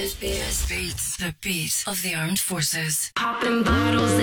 This beats the beat of the armed forces. Popping bottles